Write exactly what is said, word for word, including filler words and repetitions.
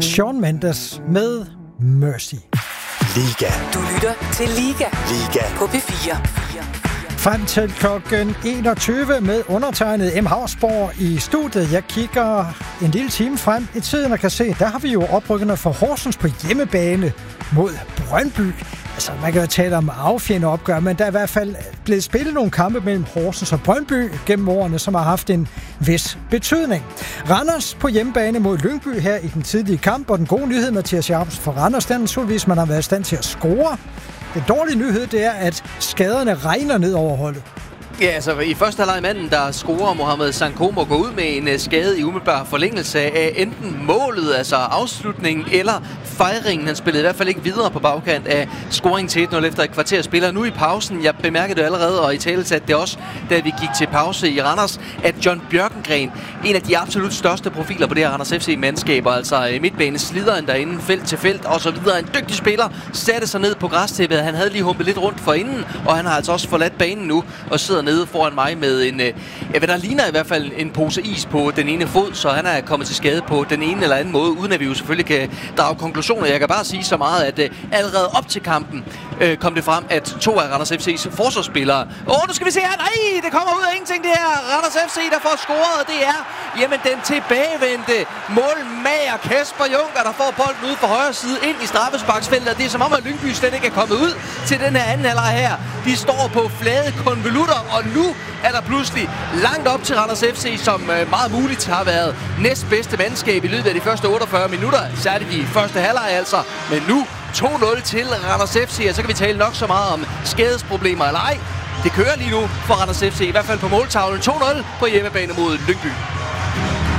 Shawn Mendes med Mercy. Liga. Du lytter til Liga. Liga. På P fire. Frem til klokken enogtyve med undertegnet M. Hausborg i studiet. Jeg kigger en lille time frem i tiden og kan se, der har vi jo oprykkerne for Horsens på hjemmebane mod Brøndby. Altså, man kan jo tale om affjende opgør, men der er i hvert fald blevet spillet nogle kampe mellem Horsens og Brøndby gennem årene, som har haft en vis betydning. Randers på hjemmebane mod Lyngby her i den tidlige kamp, og den gode nyhed, Mathias Jacobsen, for Randers, den naturligvis, man har været i stand til at score. Den dårlige nyhed, det er, at skaderne regner ned over holdet. Ja, altså i første halvleg manden, der scorer Mohamed Sanko, må gå ud med en skade i umiddelbar forlængelse af enten målet, altså afslutningen, eller fejringen. Han spillede i hvert fald ikke videre på bagkant af scoring til et nul efter et kvarter spiller. Nu i pausen, jeg bemærkede det allerede, og i tale satte det også, da vi gik til pause i Randers, at John Bjørkengren, en af de absolut største profiler på det her Randers F C-mandskaber, altså midtbane slideren derinde, felt til felt og så videre. En dygtig spiller satte sig ned på græstæppet. Han havde lige humpet lidt rundt for inden, og han har altså også forladt banen nu og sidder nede foran mig med en, ja, hvad der ligner i hvert fald en pose is på den ene fod, så han er kommet til skade på den ene eller anden måde, uden at vi jo selvfølgelig kan drage konklusioner. Jeg kan bare sige så meget, at uh, allerede op til kampen uh, kom det frem, at to af Randers F C's forsvarsspillere, åh, oh, nu skal vi se her, nej, det kommer ud af ingenting, det her Randers F C, der får scoret, og det er, jamen, den tilbagevendte målmager Kasper Junker, der får bolden ud fra højre side ind i straffesparksfeltet, og det er som om, at Lyngby slet ikke er kommet ud til den her anden halvleg her. De står på flade konvolutter, og nu er der pludselig langt op til Randers F C, som øh, meget muligt har været næstbedste mandskab i løbet af de første otteogfyrre minutter. Særligt de første halvleg altså. Men nu to nul til Randers F C, og så kan vi tale nok så meget om skadesproblemer eller ej. Det kører lige nu for Randers F C, i hvert fald på måltavlen. to nul på hjemmebane mod Lyngby.